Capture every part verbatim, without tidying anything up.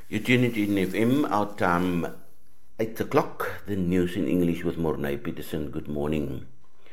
You tune into Eden F M, our time eight o'clock, the news in English with Mornay Peterson. Good morning.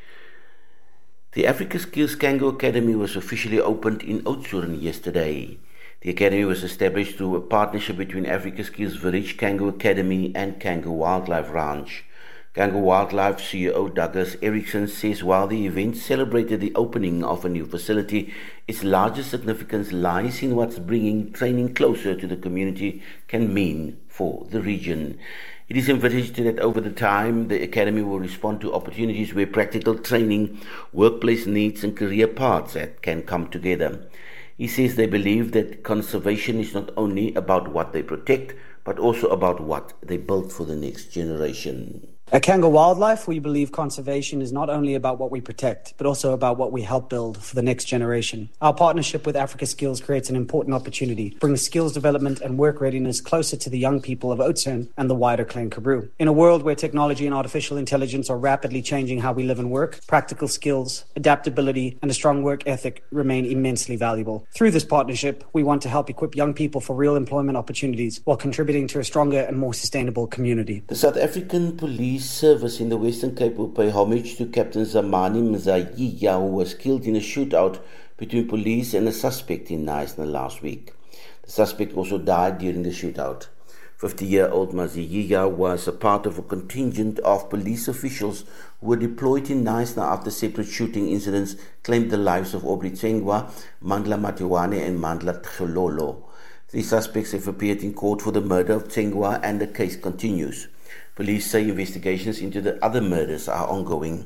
The Africa Skills Kango Academy was officially opened in Oudtshoorn yesterday. The academy was established through a partnership between Africa Skills Village Kango Academy and Kango Wildlife Ranch. Kango Wildlife C E O Douglas Erickson says while the event celebrated the opening of a new facility, its largest significance lies in what bringing training closer to the community can mean for the region. It is envisaged that over the time, the academy will respond to opportunities where practical training, workplace needs and career paths that can come together. He says they believe that conservation is not only about what they protect, but also about what they build for the next generation. At Kango Wildlife, we believe conservation is not only about what we protect, but also about what we help build for the next generation. Our partnership with Africa Skills creates an important opportunity, bringing skills development and work readiness closer to the young people of Oudtshoorn and the wider Klein Karoo. In a world where technology and artificial intelligence are rapidly changing how we live and work, practical skills, adaptability, and a strong work ethic remain immensely valuable. Through this partnership, we want to help equip young people for real employment opportunities while contributing to a stronger and more sustainable community. The South African Police Service in the Western Cape will pay homage to Captain Zamani Mzayiya, who was killed in a shootout between police and a suspect in Knysna last week. The suspect also died during the shootout. fifty-year-old Mzayiya was a part of a contingent of police officials who were deployed in Knysna after separate shooting incidents claimed the lives of Aubrey Tsengwa, Mandla Matiwane and Mandla Tchololo. Three suspects have appeared in court for the murder of Tsengwa and the case continues. Police say investigations into the other murders are ongoing.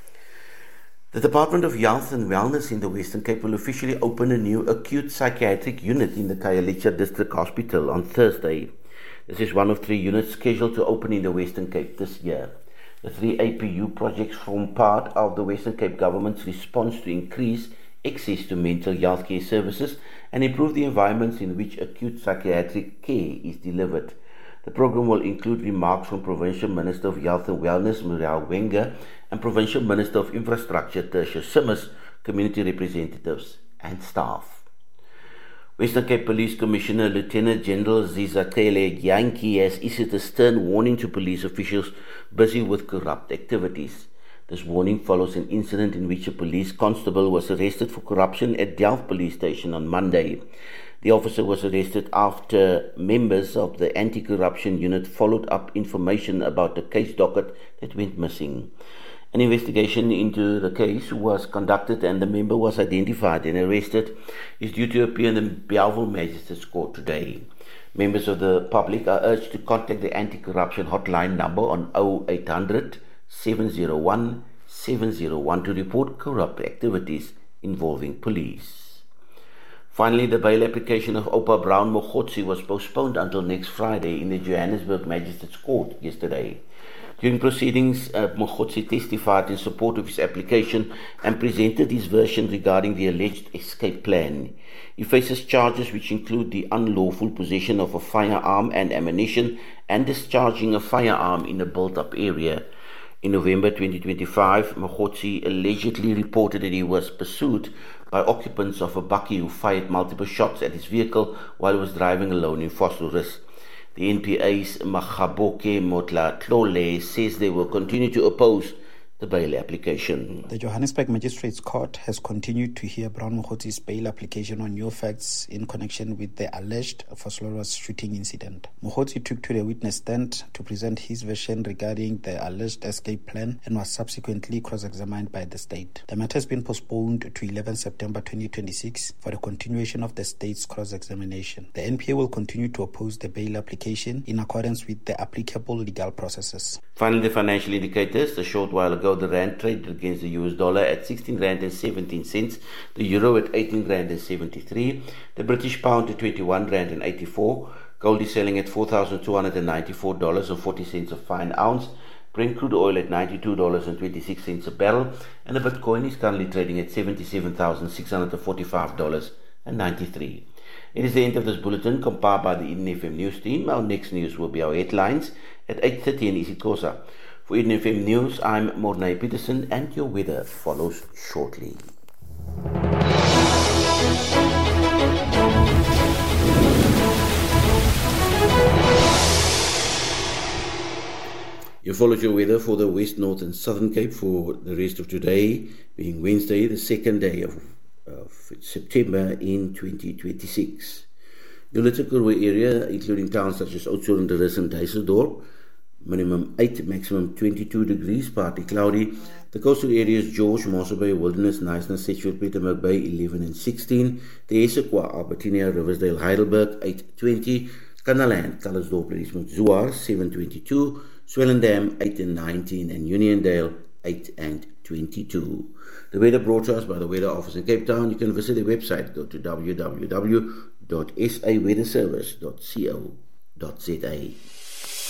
The Department of Health and Wellness in the Western Cape will officially open a new acute psychiatric unit in the Khayelitsha District Hospital on Thursday. This is one of three units scheduled to open in the Western Cape this year. The three A P U projects form part of the Western Cape government's response to increase access to mental health care services and improve the environments in which acute psychiatric care is delivered. The program will include remarks from Provincial Minister of Health and Wellness, Muriel Wenger, and Provincial Minister of Infrastructure, Tertia Simmers, community representatives, and staff. Western Cape Police Commissioner Lieutenant General Zizakele Yankee has issued a stern warning to police officials busy with corrupt activities. This warning follows an incident in which a police constable was arrested for corruption at Delft Police Station on Monday. The officer was arrested after members of the anti-corruption unit followed up information about the case docket that went missing. An investigation into the case was conducted and the member was identified and arrested. Is due to appear in the Bellville Magistrates Court today. Members of the public are urged to contact the anti-corruption hotline number on oh eight hundred, seven oh one, seven oh one to report corrupt activities involving police. Finally, the bail application of Opa Brown Mogotsi was postponed until next Friday in the Johannesburg Magistrates Court yesterday. During proceedings, uh, Mogotsi testified in support of his application and presented his version regarding the alleged escape plan. He faces charges which include the unlawful possession of a firearm and ammunition and discharging a firearm in a built-up area. In November twenty twenty-five, Mogotsi allegedly reported that he was pursued by occupants of a bakkie who fired multiple shots at his vehicle while he was driving alone in Vosloorus. The N P A's Makgaboke Motlatlole says they will continue to oppose the bail application. The Johannesburg Magistrates Court has continued to hear Brown Mogotsi's bail application on new facts in connection with the alleged Vosloorus shooting incident. Mogotsi took to the witness stand to present his version regarding the alleged escape plan and was subsequently cross-examined by the state. The matter has been postponed to eleventh September twenty twenty-six for the continuation of the state's cross-examination. The N P A will continue to oppose the bail application in accordance with the applicable legal processes. Finally, the financial indicators. A short while ago, the rand traded against the U S dollar at sixteen rand and seventeen cents, the euro at eighteen rand and seventy-three, the British pound at twenty-one rand and eighty-four, gold is selling at four thousand two hundred ninety-four dollars and forty cents a fine ounce, Brent crude oil at ninety-two dollars and twenty-six cents a barrel, and the Bitcoin is currently trading at seventy-seven thousand six hundred forty-five dollars and ninety-three cents. It is the end of this bulletin compiled by the Eden F M News team. Our next news will be our headlines at eight thirty in isiXhosa. For Eden F M News, I'm Mornay Peterson, and your weather follows shortly. You followed your weather for the West, North and Southern Cape for the rest of today, being Wednesday, the second day of, of September in twenty twenty-six. Your Little area, including towns such as Oudtshoorn, De Rus and Dysselsdorp, minimum eight, maximum twenty-two degrees, partly cloudy. The coastal areas, George, Mossel Bay, Wilderness, Niceness, Sedgefield, Pietermaritzburg Bay, eleven and sixteen. The Essequa, Albertina, Riversdale, Heidelberg, eight twenty. Canaland, Colorsdorp, Ladysmith, Zouar, seven twenty-two. Swellendam, eight and nineteen. And Uniondale, eight and twenty-two. The weather brought to us by the Weather Office in Cape Town. You can visit their website. Go to w w w dot s a weather service dot co dot za.